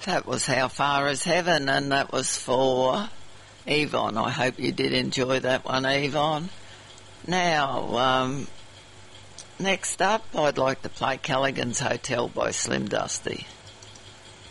That was How Far Is Heaven, and that was for Yvonne. I hope you did enjoy that one, Yvonne. Now, next up, I'd like to play Callaghan's Hotel by Slim Dusty.